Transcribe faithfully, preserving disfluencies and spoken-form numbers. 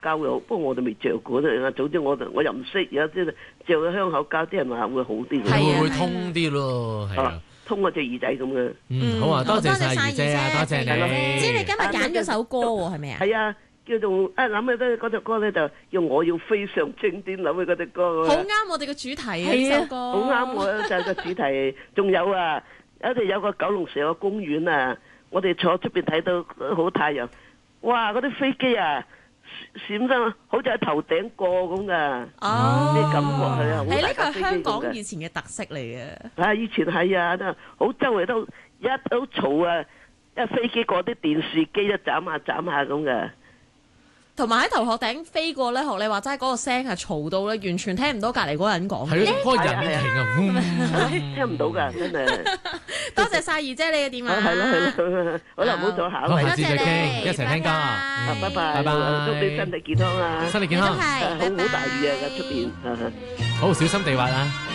膠又好，不過我哋未著過啫。總之我我又唔識，有啲著咗香口膠，啲人話會好啲。 係會會通啲咯，係啊， 通嗰隻耳仔咁嘅。 嗯，好啊，多謝晒二姐啊，多謝你。 知你今日揀咗首歌喎，係咪啊？ 係啊。叫做啊諗起咧嗰隻歌咧就叫我要飛上青天，諗起嗰隻歌好啱我哋嘅主題啊！呢首歌好啱我就係個主題。仲有啊，有哋有個九龍城個公園啊，我哋坐出邊睇到好太陽，哇！嗰啲飛機啊閃燈，好似喺頭頂過咁噶。 哦， 啲感覺係啊， 係呢個係香港以前嘅特色嚟嘅。 啊，以前係啊，都好周圍都一都嘈啊，一飛機過啲電視機都斬下斬下咁嘅。 同埋喺頭殼頂飛過咧，學你話齋嗰個聲係嘈到咧，完全聽唔到隔離嗰個人講。 係咯，嗰個人面停啊， 聽唔到㗎，真係。 多謝晒二姐你嘅電話。 係咯係咯，好啦，唔好再考啦。 下次再傾，一齊聽歌。 拜拜，拜拜，祝你身體健康啊！ 身體健康。 好好大雨啊！出邊。 好小心地滑啊！